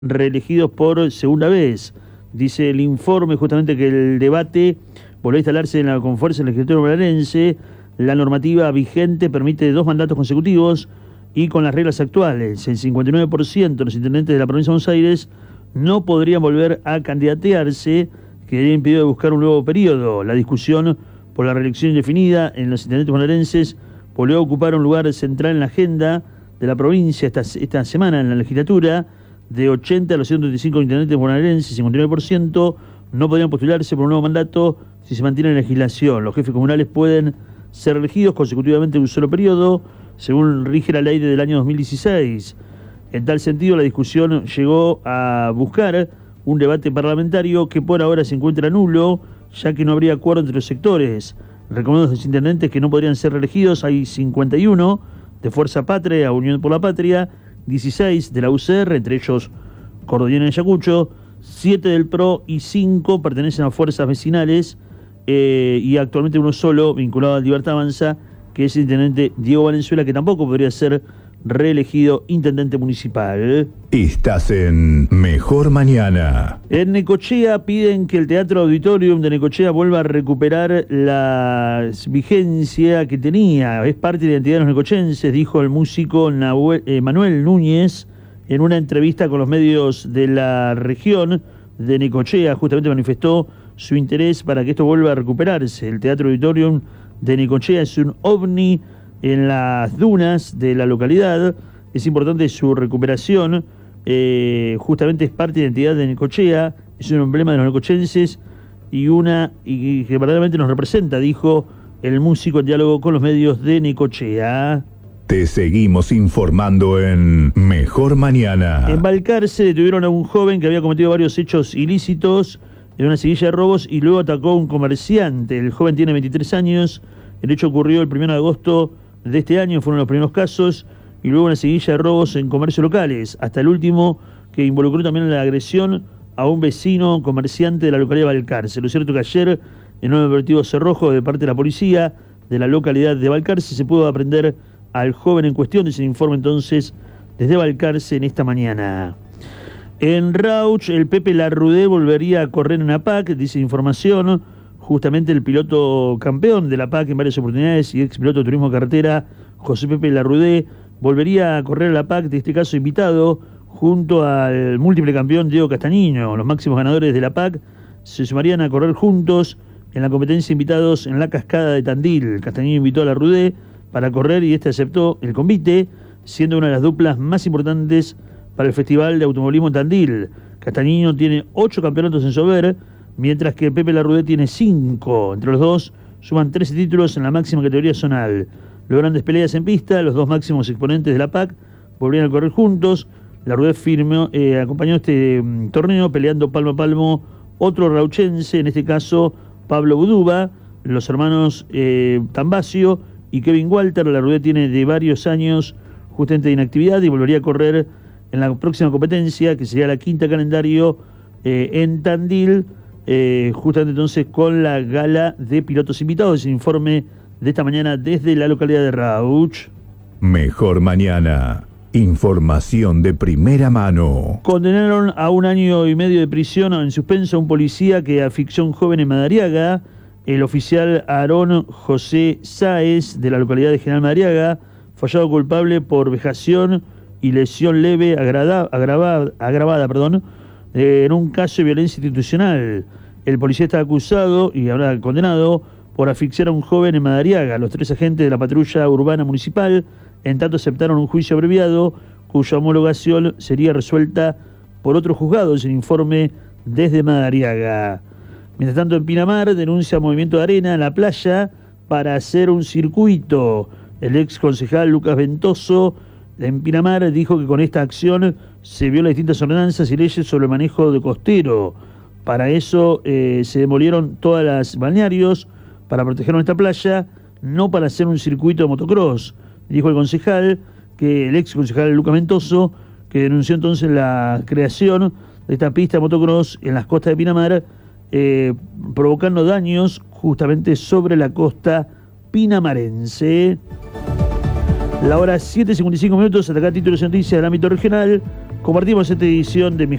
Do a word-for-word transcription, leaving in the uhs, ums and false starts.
reelegidos por segunda vez. Dice el informe justamente que el debate volvió a instalarse en la, con fuerza en el legislativo bonaerense. La normativa vigente permite dos mandatos consecutivos y con las reglas actuales, el cincuenta y nueve por ciento de los intendentes de la provincia de Buenos Aires no podrían volver a candidatearse, que quedaría impedido de buscar un nuevo periodo. La discusión por la reelección indefinida en los intendentes bonaerenses volvió a ocupar un lugar central en la agenda de la provincia esta, esta semana en la legislatura. De ochenta a los ciento treinta y cinco intendentes bonaerenses, cincuenta y nueve por ciento no podrían postularse por un nuevo mandato si se mantiene la legislación. Los jefes comunales pueden ser elegidos consecutivamente en un solo periodo, según rige la ley desde el año dos mil dieciséis. En tal sentido, la discusión llegó a buscar un debate parlamentario que por ahora se encuentra nulo, ya que no habría acuerdo entre los sectores. Recomiendo a los intendentes que no podrían ser reelegidos. Hay cincuenta y uno de Fuerza Patria, Unión por la Patria, dieciséis de la U C R, entre ellos Cordillera y Ayacucho, siete del P R O y cinco pertenecen a fuerzas vecinales, eh, y actualmente uno solo vinculado a Libertad Avanza, que es el intendente Diego Valenzuela, que tampoco podría ser reelegido intendente municipal. Estás en Mejor Mañana. En Necochea piden que el Teatro Auditorium de Necochea vuelva a recuperar la vigencia que tenía. Es parte de la identidad de los necochenses, dijo el músico Nahuel, eh, Manuel Núñez en una entrevista con los medios de la región de Necochea. Justamente manifestó su interés para que esto vuelva a recuperarse. El Teatro Auditorium de Necochea es un ovni en las dunas de la localidad. Es importante su recuperación, eh, justamente es parte de la identidad de Necochea, es un emblema de los necochenses y una y que verdaderamente nos representa, dijo el músico en diálogo con los medios de Necochea. Te seguimos informando en Mejor Mañana. En Balcarce detuvieron a un joven que había cometido varios hechos ilícitos en una seguilla de robos y luego atacó a un comerciante. El joven tiene veintitrés años, el hecho ocurrió el primero de agosto de este año, fueron los primeros casos, y luego una seguilla de robos en comercios locales, hasta el último que involucró también la agresión a un vecino comerciante de la localidad de Balcarce. Lo cierto que ayer, en un operativo cerrojo de parte de la policía de la localidad de Balcarce, se pudo aprender al joven en cuestión, y se informa entonces desde Balcarce en esta mañana. En Rauch, el Pepe Larrudé volvería a correr en la P A C, dice información. Justamente el piloto campeón de la P A C en varias oportunidades y ex piloto de turismo de carretera, José Pepe Larrudé, volvería a correr a la P A C, de este caso invitado, junto al múltiple campeón Diego Castañino. Los máximos ganadores de la P A C se sumarían a correr juntos en la competencia invitados en la cascada de Tandil. Castañino invitó a Larrudé para correr y este aceptó el convite, siendo una de las duplas más importantes para el Festival de Automovilismo en Tandil. Castañino tiene ocho campeonatos en su haber, mientras que Pepe Larrudé tiene cinco. Entre los dos suman trece títulos en la máxima categoría zonal. Los grandes peleas en pista, los dos máximos exponentes de la P A C volvían a correr juntos. Larrudé firmó, eh, acompañó este um, torneo peleando palmo a palmo otro rauchense, en este caso Pablo Buduba, los hermanos eh, Tambacio y Kevin Walter. Larrudé tiene de varios años justamente de inactividad y volvería a correr en la próxima competencia, que sería la quinta calendario eh, en Tandil, eh, justamente entonces con la gala de pilotos invitados. Ese informe de esta mañana desde la localidad de Rauch. Mejor Mañana. Información de primera mano. Condenaron a un año y medio de prisión en suspenso a un policía que asfixió a un joven en Madariaga. El oficial Aarón José Sáez, de la localidad de General Madariaga, fue hallado culpable por vejación y lesión leve agrada, agravada, agravada perdón, eh, en un caso de violencia institucional. El policía está acusado y ahora condenado por asfixiar a un joven en Madariaga. Los tres agentes de la patrulla urbana municipal en tanto aceptaron un juicio abreviado cuya homologación sería resuelta por otro juzgado, es el informe desde Madariaga. Mientras tanto, en Pinamar denuncia Movimiento de Arena en la playa para hacer un circuito. El ex concejal Lucas Ventoso en Pinamar dijo que con esta acción se violan distintas ordenanzas y leyes sobre el manejo de costero. Para eso eh, se demolieron todas las balnearios para proteger nuestra playa, no para hacer un circuito de motocross. Dijo el concejal, que el ex concejal Lucas Ventoso, que denunció entonces la creación de esta pista de motocross en las costas de Pinamar, eh, provocando daños justamente sobre la costa pinamarense. La hora siete y cincuenta y cinco minutos, hasta acá títulos de noticias del ámbito regional. Compartimos esta edición de Mi